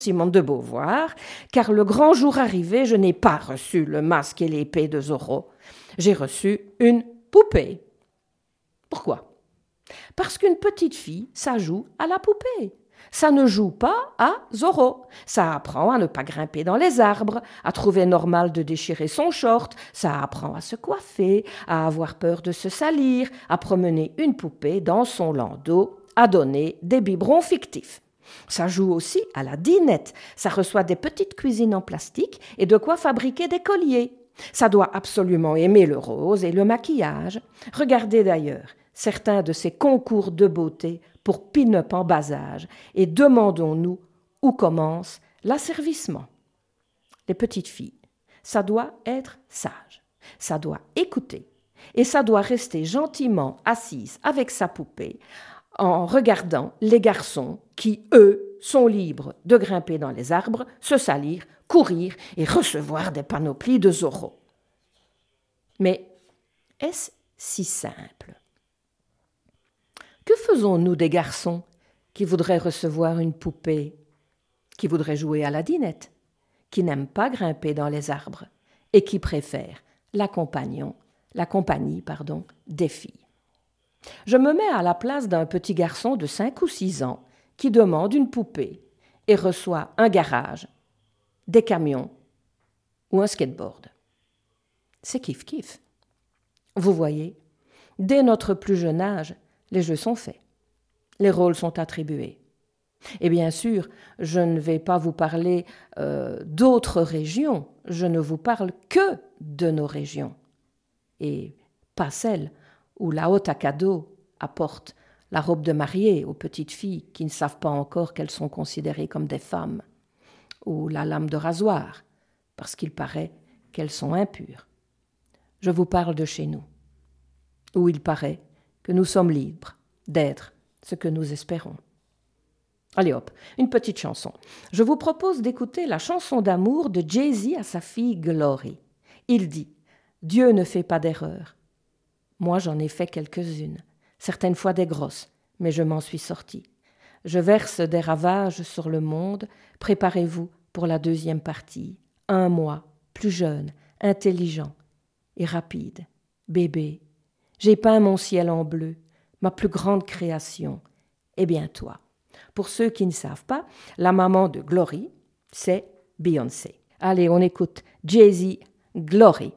Simone de Beauvoir, car le grand jour arrivé, je n'ai pas reçu le masque et l'épée de Zorro. J'ai reçu une poupée. Pourquoi? Parce qu'une petite fille, ça joue à la poupée. Ça ne joue pas à Zorro. Ça apprend à ne pas grimper dans les arbres, à trouver normal de déchirer son short, ça apprend à se coiffer, à avoir peur de se salir, à promener une poupée dans son landau, à donner des biberons fictifs. Ça joue aussi à la dinette. Ça reçoit des petites cuisines en plastique et de quoi fabriquer des colliers. Ça doit absolument aimer le rose et le maquillage. Regardez d'ailleurs certains de ces concours de beauté pour pin-up en bas âge et demandons-nous où commence l'asservissement. Les petites filles, ça doit être sage, ça doit écouter et ça doit rester gentiment assise avec sa poupée en regardant les garçons qui, eux, sont libres de grimper dans les arbres, se salir, courir et recevoir des panoplies de Zorro. Mais est-ce si simple? Que faisons-nous des garçons qui voudraient recevoir une poupée, qui voudraient jouer à la dinette, qui n'aiment pas grimper dans les arbres et qui préfèrent la compagnie, des filles? Je me mets à la place d'un petit garçon de 5 ou 6 ans qui demande une poupée et reçoit un garage, des camions ou un skateboard. C'est kiff-kiff. Vous voyez, dès notre plus jeune âge, les jeux sont faits, les rôles sont attribués. Et bien sûr, je ne vais pas vous parler d'autres régions, je ne vous parle que de nos régions, et pas celles où la haute à cadeau apporte la robe de mariée aux petites filles qui ne savent pas encore qu'elles sont considérées comme des femmes, ou la lame de rasoir, parce qu'il paraît qu'elles sont impures. Je vous parle de chez nous, où il paraît que nous sommes libres d'être ce que nous espérons. Allez hop, une petite chanson. Je vous propose d'écouter la chanson d'amour de Jay-Z à sa fille Glory. Il dit « Dieu ne fait pas d'erreur. Moi, j'en ai fait quelques-unes, certaines fois des grosses, mais je m'en suis sortie. Je verse des ravages sur le monde, préparez-vous pour la deuxième partie. 1 mois, plus jeune, intelligent et rapide. Bébé, j'ai peint mon ciel en bleu, ma plus grande création. Eh bien toi. » Pour ceux qui ne savent pas, la maman de Glory, c'est Beyoncé. Allez, on écoute Jay-Z, Glory.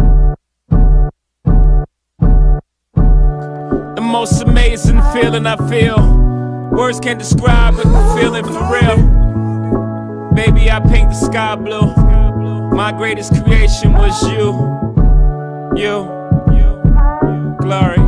The most amazing feeling I feel. Words can't describe it, the feeling for real. Baby, I paint the sky blue. My greatest creation was you. You, Glory.